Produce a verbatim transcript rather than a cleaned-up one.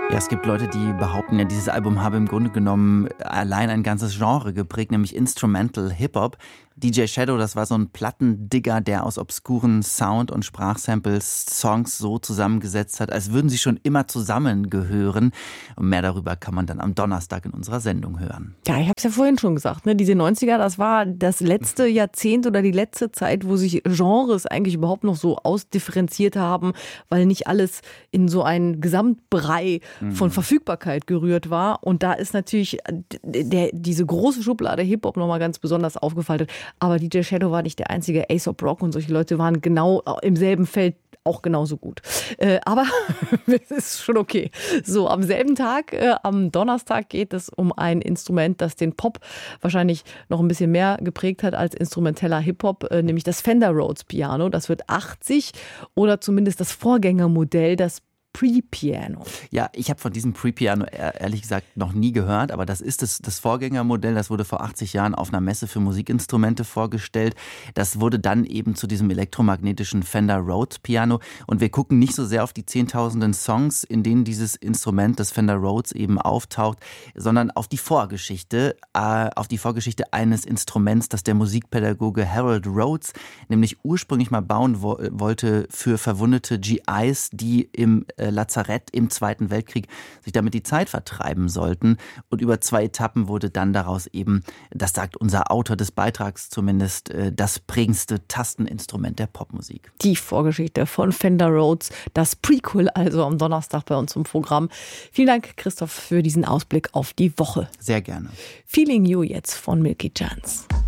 Ja, es gibt Leute, die behaupten, ja, dieses Album habe im Grunde genommen allein ein ganzes Genre geprägt, nämlich Instrumental Hip-Hop. D J Shadow, das war so ein Plattendigger, der aus obskuren Sound- und Sprachsamples Songs so zusammengesetzt hat, als würden sie schon immer zusammengehören. Und mehr darüber kann man dann am Donnerstag in unserer Sendung hören. Ja, ich habe es ja vorhin schon gesagt, ne? Diese neunziger, das war das letzte Jahrzehnt oder die letzte Zeit, wo sich Genres eigentlich überhaupt noch so ausdifferenziert haben, weil nicht alles in so einen Gesamtbrei von Verfügbarkeit gerührt war. Und da ist natürlich der, diese große Schublade Hip-Hop nochmal ganz besonders aufgefaltet. Aber D J Shadow war nicht der einzige. A$AP Rock und solche Leute waren genau im selben Feld auch genauso gut. Äh, aber es ist schon okay. So, am selben Tag, äh, am Donnerstag geht es um ein Instrument, das den Pop wahrscheinlich noch ein bisschen mehr geprägt hat als instrumenteller Hip-Hop, äh, nämlich das Fender Rhodes Piano. Das wird achtzig oder zumindest das Vorgängermodell, das Pre-Piano. Ja, ich habe von diesem Pre-Piano ehrlich gesagt noch nie gehört, aber das ist das, das Vorgängermodell, das wurde vor achtzig Jahren auf einer Messe für Musikinstrumente vorgestellt. Das wurde dann eben zu diesem elektromagnetischen Fender Rhodes Piano und wir gucken nicht so sehr auf die zehntausenden Songs, in denen dieses Instrument, das Fender Rhodes, eben auftaucht, sondern auf die Vorgeschichte, äh, auf die Vorgeschichte eines Instruments, das der Musikpädagoge Harold Rhodes nämlich ursprünglich mal bauen wo- wollte für verwundete G Is, die im äh, Lazarett im Zweiten Weltkrieg sich damit die Zeit vertreiben sollten. Und über zwei Etappen wurde dann daraus eben, das sagt unser Autor des Beitrags zumindest, das prägendste Tasteninstrument der Popmusik. Die Vorgeschichte von Fender Rhodes, das Prequel also am Donnerstag bei uns im Programm. Vielen Dank, Christoph, für diesen Ausblick auf die Woche. Sehr gerne. Feeling You jetzt von Milky Chance.